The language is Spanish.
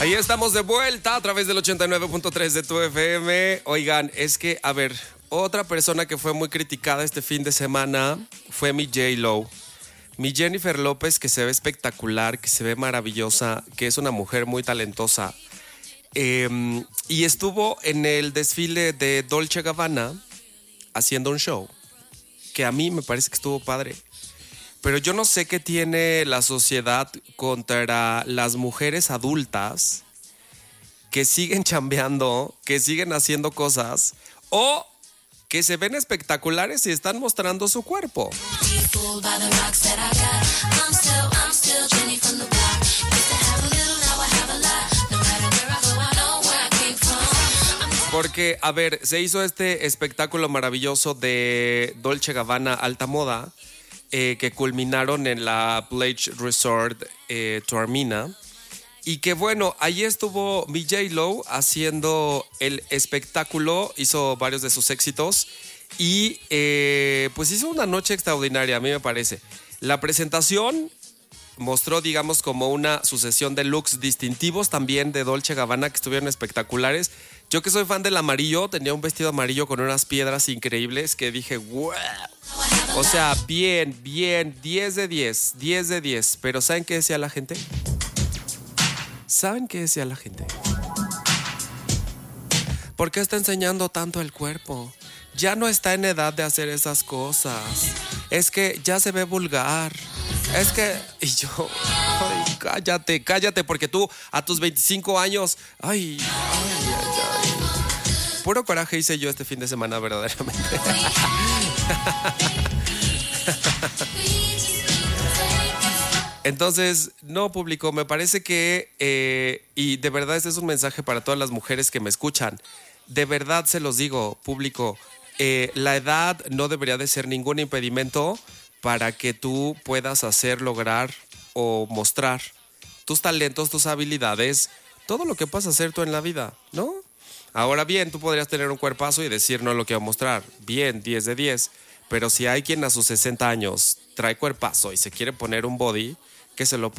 Ahí estamos de vuelta a través del 89.3 de tu FM. Oigan, es que, a ver, otra persona que fue muy criticada este fin de semana fue mi J-Lo. Mi Jennifer López, que se ve espectacular, que se ve maravillosa, que es una mujer muy talentosa. Y estuvo en el desfile de Dolce & Gabbana haciendo un show que a mí me parece que estuvo padre. Pero yo no sé qué tiene la sociedad contra las mujeres adultas que siguen chambeando, que siguen haciendo cosas o que se ven espectaculares y están mostrando su cuerpo. Porque, a ver, se hizo este espectáculo maravilloso de Dolce & Gabbana Alta Moda, que culminaron en la Plage Resort Taormina. Y que bueno, ahí estuvo mi J-Lo haciendo el espectáculo, hizo varios de sus éxitos y pues hizo una noche extraordinaria, a mí me parece. La presentación mostró, digamos, como una sucesión de looks distintivos también de Dolce & Gabbana que estuvieron espectaculares. Yo que soy fan del amarillo, tenía un vestido amarillo con unas piedras increíbles que dije, wow. O sea, bien, 10 de 10, 10 de 10. Pero ¿saben qué decía la gente? ¿Saben qué decía la gente? ¿Por qué está enseñando tanto el cuerpo? Ya no está en edad de hacer esas cosas. Es que ya se ve vulgar. Es que... Y yo... Ay, cállate, porque tú a tus 25 años... Ay. Puro coraje hice yo este fin de semana, verdaderamente. Entonces, no, público, me parece que, y de verdad este es un mensaje para todas las mujeres que me escuchan, de verdad se los digo, público, la edad no debería de ser ningún impedimento para que tú puedas hacer, lograr o mostrar tus talentos, tus habilidades, todo lo que puedas hacer tú en la vida, ¿no? Ahora bien, tú podrías tener un cuerpazo y decir no lo quiero mostrar, bien, 10 de 10, pero si hay quien a sus 60 años trae cuerpazo y se quiere poner un body, que se lo